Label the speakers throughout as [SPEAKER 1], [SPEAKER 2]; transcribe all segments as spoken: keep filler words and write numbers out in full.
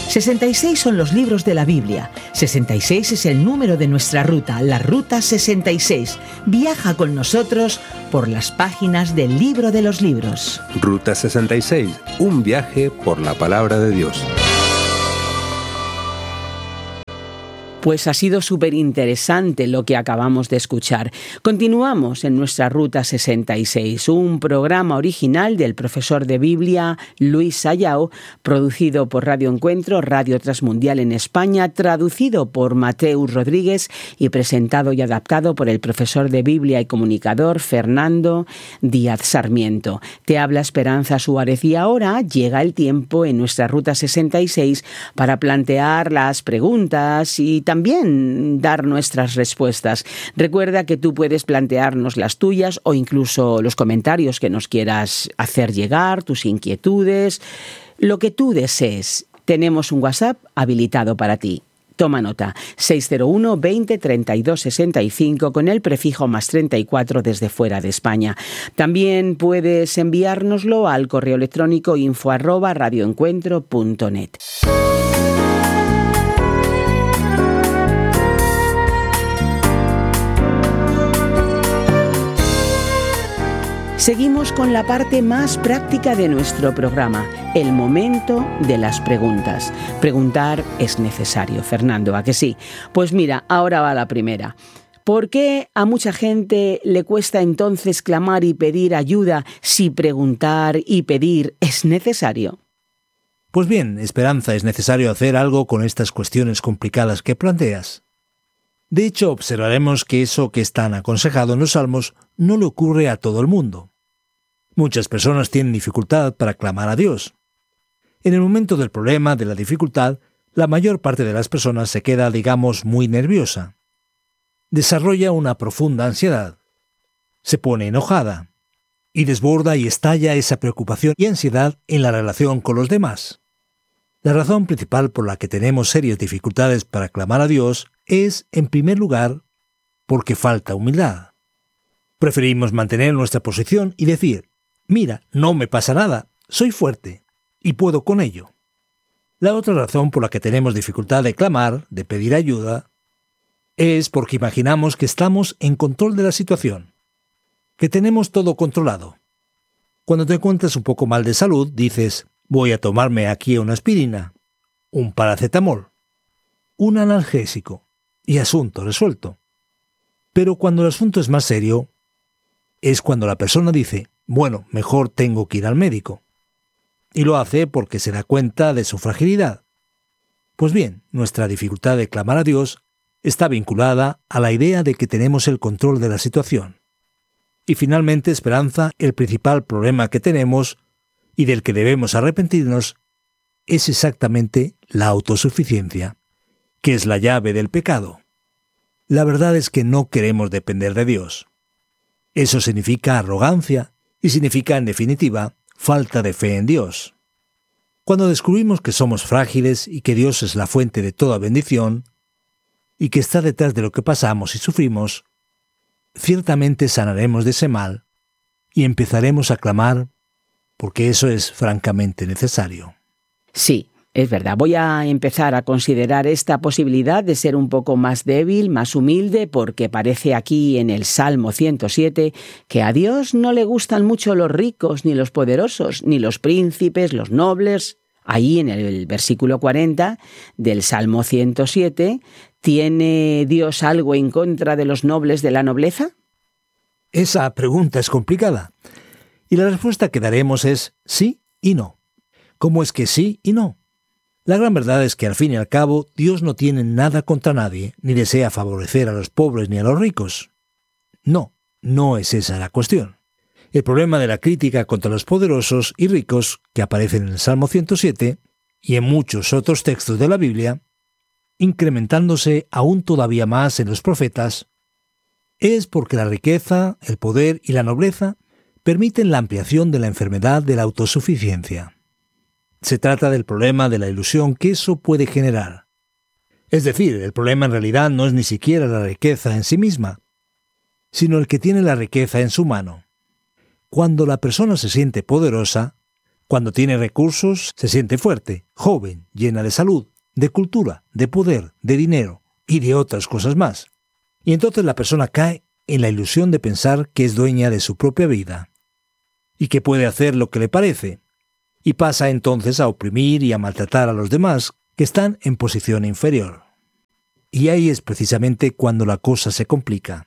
[SPEAKER 1] sesenta y seis son los libros de la Biblia. sesenta y seis es el número de nuestra ruta, la Ruta sesenta y seis. Viaja con nosotros por las páginas del Libro de los Libros.
[SPEAKER 2] Ruta sesenta y seis, un viaje por la palabra de Dios.
[SPEAKER 1] Pues ha sido súper interesante lo que acabamos de escuchar. Continuamos en nuestra Ruta sesenta y seis, un programa original del profesor de Biblia Luis Sayao, producido por Radio Encuentro, Radio Transmundial en España, traducido por Mateus Rodríguez y presentado y adaptado por el profesor de Biblia y comunicador Fernando Díaz Sarmiento. Te habla Esperanza Suárez y ahora llega el tiempo en nuestra Ruta sesenta y seis para plantear las preguntas y también dar nuestras respuestas. Recuerda que tú puedes plantearnos las tuyas o incluso los comentarios que nos quieras hacer llegar, tus inquietudes, lo que tú desees. Tenemos un WhatsApp habilitado para ti. Toma nota, seis cero uno, veinte, treinta y dos, sesenta y cinco con el prefijo más treinta y cuatro desde fuera de España. También puedes enviárnoslo al correo electrónico info arroba radioencuentro punto net. Seguimos con la parte más práctica de nuestro programa, el momento de las preguntas. Preguntar es necesario, Fernando, ¿a que sí? Pues mira, ahora va la primera. ¿Por qué a mucha gente le cuesta entonces clamar y pedir ayuda si preguntar y pedir es necesario?
[SPEAKER 3] Pues bien, Esperanza, es necesario hacer algo con estas cuestiones complicadas que planteas. De hecho, observaremos que eso que es tan aconsejado en los Salmos no le ocurre a todo el mundo. Muchas personas tienen dificultad para clamar a Dios. En el momento del problema, de la dificultad, la mayor parte de las personas se queda, digamos, muy nerviosa. Desarrolla una profunda ansiedad. Se pone enojada. Y desborda y estalla esa preocupación y ansiedad en la relación con los demás. La razón principal por la que tenemos serias dificultades para clamar a Dios es, en primer lugar, porque falta humildad. Preferimos mantener nuestra posición y decir: mira, no me pasa nada, soy fuerte y puedo con ello. La otra razón por la que tenemos dificultad de clamar, de pedir ayuda, es porque imaginamos que estamos en control de la situación, que tenemos todo controlado. Cuando te encuentras un poco mal de salud, dices: voy a tomarme aquí una aspirina, un paracetamol, un analgésico y asunto resuelto. Pero cuando el asunto es más serio, es cuando la persona dice: bueno, mejor tengo que ir al médico. Y lo hace porque se da cuenta de su fragilidad. Pues bien, nuestra dificultad de clamar a Dios está vinculada a la idea de que tenemos el control de la situación. Y finalmente, Esperanza, el principal problema que tenemos y del que debemos arrepentirnos es exactamente la autosuficiencia, que es la llave del pecado. La verdad es que no queremos depender de Dios. Eso significa arrogancia y significa, en definitiva, falta de fe en Dios. Cuando descubrimos que somos frágiles y que Dios es la fuente de toda bendición y que está detrás de lo que pasamos y sufrimos, ciertamente sanaremos de ese mal y empezaremos a clamar, porque eso es francamente necesario.
[SPEAKER 1] Sí. Es verdad, voy a empezar a considerar esta posibilidad de ser un poco más débil, más humilde, porque parece aquí en el Salmo ciento siete que a Dios no le gustan mucho los ricos, ni los poderosos, ni los príncipes, los nobles. Ahí en el versículo cuarenta del Salmo ciento siete, ¿tiene Dios algo en contra de los nobles de la nobleza?
[SPEAKER 3] Esa pregunta es complicada, y la respuesta que daremos es sí y no. ¿Cómo es que sí y no? La gran verdad es que al fin y al cabo Dios no tiene nada contra nadie, ni desea favorecer a los pobres ni a los ricos. No, no es esa la cuestión. El problema de la crítica contra los poderosos y ricos que aparecen en el Salmo ciento siete y en muchos otros textos de la Biblia, incrementándose aún todavía más en los profetas, es porque la riqueza, el poder y la nobleza permiten la ampliación de la enfermedad de la autosuficiencia. Se trata del problema de la ilusión que eso puede generar. Es decir, el problema en realidad no es ni siquiera la riqueza en sí misma, sino el que tiene la riqueza en su mano. Cuando la persona se siente poderosa, Cuando tiene recursos, se siente fuerte, joven, llena de salud, de cultura, de poder, de dinero y de otras cosas más. Y entonces la persona cae en la ilusión de pensar que es dueña de su propia vida y que puede hacer lo que le parece, y pasa entonces a oprimir y a maltratar a los demás que están en posición inferior. Y ahí es precisamente cuando la cosa se complica.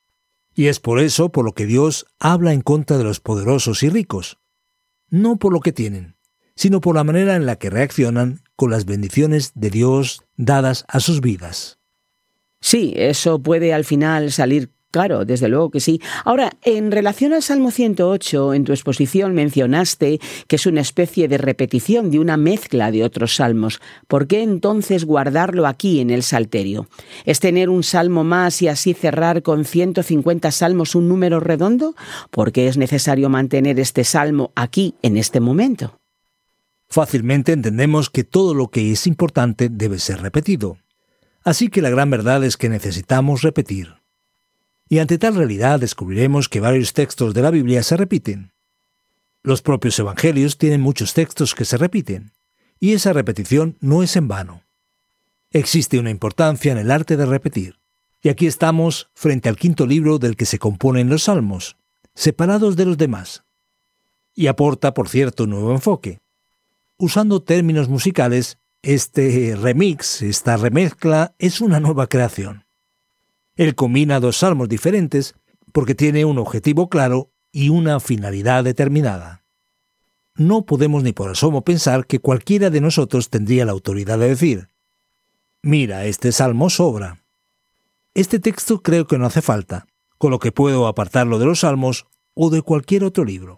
[SPEAKER 3] Y es por eso por lo que Dios habla en contra de los poderosos y ricos, no por lo que tienen, sino por la manera en la que reaccionan con las bendiciones de Dios dadas a sus vidas.
[SPEAKER 1] Sí, eso puede al final salir caro, desde luego que sí. Ahora, en relación al Salmo ciento ocho, en tu exposición mencionaste que es una especie de repetición de una mezcla de otros salmos. ¿Por qué entonces guardarlo aquí en el Salterio? ¿Es tener un salmo más y así cerrar con ciento cincuenta salmos un número redondo? ¿Por qué es necesario mantener este salmo aquí en este momento?
[SPEAKER 3] Fácilmente entendemos que todo lo que es importante debe ser repetido. Así que la gran verdad es que necesitamos repetir. Y ante tal realidad descubriremos que varios textos de la Biblia se repiten. Los propios evangelios tienen muchos textos que se repiten, y esa repetición no es en vano. Existe una importancia en el arte de repetir, y aquí estamos frente al quinto libro del que se componen los salmos, separados de los demás. Y aporta, por cierto, un nuevo enfoque. Usando términos musicales, este remix, esta remezcla, es una nueva creación. Él combina dos salmos diferentes porque tiene un objetivo claro y una finalidad determinada. No podemos ni por asomo pensar que cualquiera de nosotros tendría la autoridad de decir: mira, este salmo sobra. Este texto creo que no hace falta, con lo que puedo apartarlo de los salmos o de cualquier otro libro.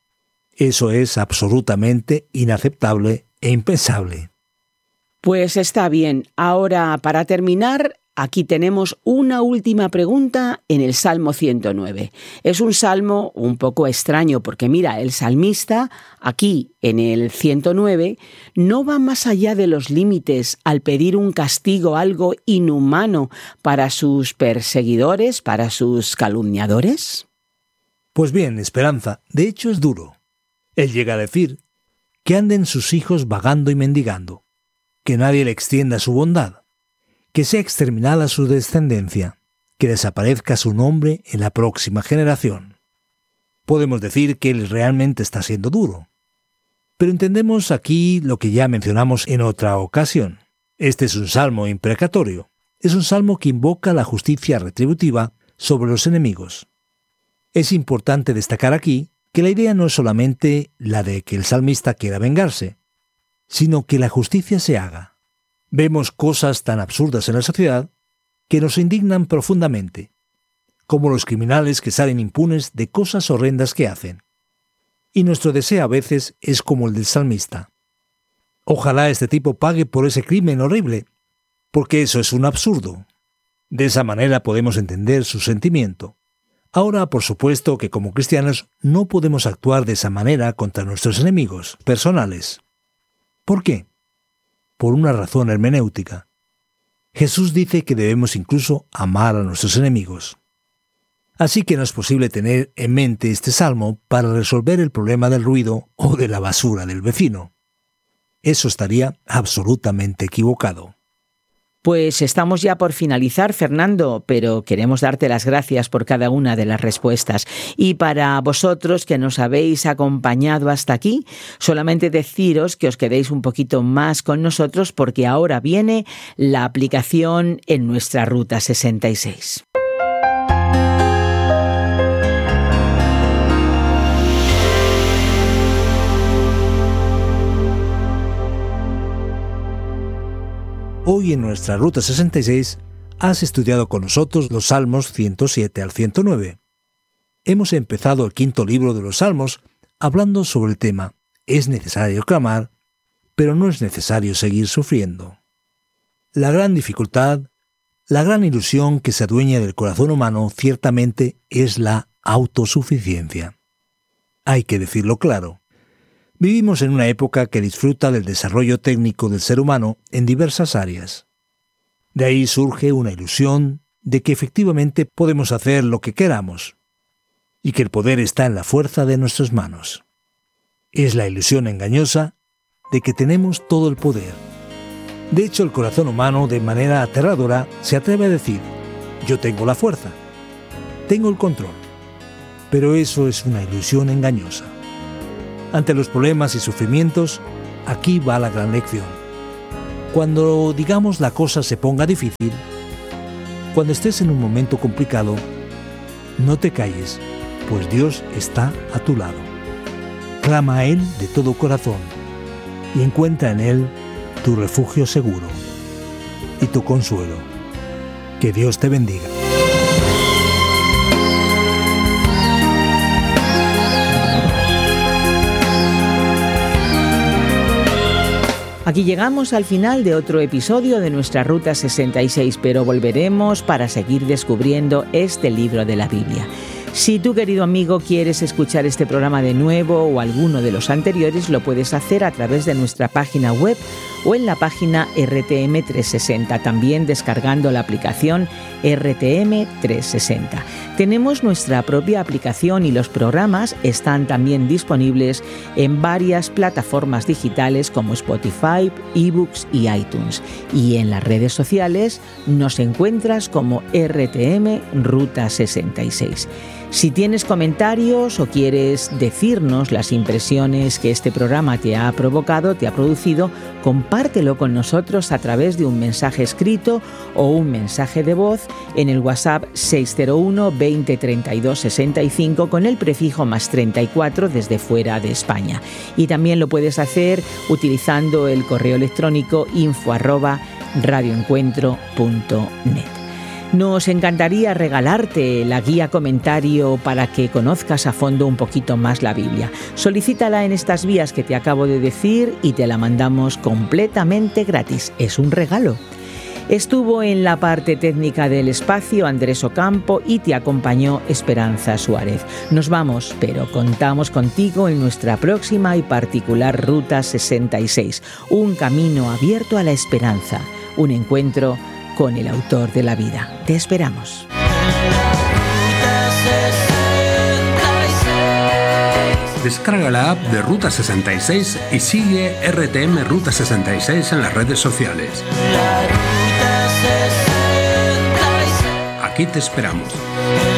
[SPEAKER 3] Eso es absolutamente inaceptable e impensable.
[SPEAKER 1] Pues está bien. Ahora, para terminar, aquí tenemos una última pregunta en el Salmo ciento nueve. Es un salmo un poco extraño porque, mira, el salmista aquí en el ciento nueve no va más allá de los límites al pedir un castigo algo inhumano para sus perseguidores, para sus calumniadores.
[SPEAKER 3] Pues bien, Esperanza, de hecho es duro. Él llega a decir que anden sus hijos vagando y mendigando, que nadie le extienda su bondad, que sea exterminada su descendencia, que desaparezca su nombre en la próxima generación. Podemos decir que él realmente está siendo duro. Pero entendemos aquí lo que ya mencionamos en otra ocasión. Este es un salmo imprecatorio. Es un salmo que invoca la justicia retributiva sobre los enemigos. Es importante destacar aquí que la idea no es solamente la de que el salmista quiera vengarse, sino que la justicia se haga. Vemos cosas tan absurdas en la sociedad que nos indignan profundamente, como los criminales que salen impunes de cosas horrendas que hacen. Y nuestro deseo a veces es como el del salmista. Ojalá este tipo pague por ese crimen horrible, porque eso es un absurdo. De esa manera podemos entender su sentimiento. Ahora, por supuesto que como cristianos no podemos actuar de esa manera contra nuestros enemigos personales. ¿Por qué? Por una razón hermenéutica. Jesús dice que debemos incluso amar a nuestros enemigos. Así que no es posible tener en mente este salmo para resolver el problema del ruido o de la basura del vecino. Eso estaría absolutamente equivocado.
[SPEAKER 1] Pues estamos ya por finalizar, Fernando, pero queremos darte las gracias por cada una de las respuestas. Y para vosotros que nos habéis acompañado hasta aquí, solamente deciros que os quedéis un poquito más con nosotros porque ahora viene la aplicación en nuestra Ruta sesenta y seis.
[SPEAKER 3] Hoy en nuestra Ruta sesenta y seis has estudiado con nosotros los Salmos ciento siete al ciento nueve. Hemos empezado el quinto libro de los Salmos hablando sobre el tema «Es necesario clamar, pero no es necesario seguir sufriendo». La gran dificultad, la gran ilusión que se adueña del corazón humano ciertamente es la autosuficiencia. Hay que decirlo claro. Vivimos en una época que disfruta del desarrollo técnico del ser humano en diversas áreas. De ahí surge una ilusión de que efectivamente podemos hacer lo que queramos y que el poder está en la fuerza de nuestras manos. Es la ilusión engañosa de que tenemos todo el poder. De hecho, el corazón humano, de manera aterradora, se atreve a decir: yo tengo la fuerza, tengo el control. Pero eso es una ilusión engañosa. Ante los problemas y sufrimientos, aquí va la gran lección. Cuando, digamos, la cosa se ponga difícil, cuando estés en un momento complicado, no te calles, pues Dios está a tu lado. Clama a Él de todo corazón y encuentra en Él tu refugio seguro y tu consuelo. Que Dios te bendiga.
[SPEAKER 1] Aquí llegamos al final de otro episodio de nuestra Ruta sesenta y seis, pero volveremos para seguir descubriendo este libro de la Biblia. Si tú, querido amigo, quieres escuchar este programa de nuevo o alguno de los anteriores, lo puedes hacer a través de nuestra página web o en la página R T M trescientos sesenta, también descargando la aplicación R T M trescientos sesenta. Tenemos nuestra propia aplicación y los programas están también disponibles en varias plataformas digitales como Spotify, eBooks y iTunes. Y en las redes sociales nos encuentras como R T M Ruta sesenta y seis. Si tienes comentarios o quieres decirnos las impresiones que este programa te ha provocado, te ha producido, compártelo con nosotros a través de un mensaje escrito o un mensaje de voz en el WhatsApp seis cero uno, veinte, treinta y dos, sesenta y cinco con el prefijo más treinta y cuatro desde fuera de España. Y también lo puedes hacer utilizando el correo electrónico info arroba radioencuentro punto net. Nos encantaría regalarte la guía comentario para que conozcas a fondo un poquito más la Biblia. Solicítala en estas vías que te acabo de decir y te la mandamos completamente gratis. Es un regalo. Estuvo en la parte técnica del espacio Andrés Ocampo y te acompañó Esperanza Suárez. Nos vamos, pero contamos contigo en nuestra próxima y particular Ruta sesenta y seis. Un camino abierto a la esperanza. Un encuentro con el autor de la vida. Te esperamos.
[SPEAKER 2] Descarga la app de Ruta sesenta y seis y sigue R T M Ruta sesenta y seis en las redes sociales. Aquí te esperamos.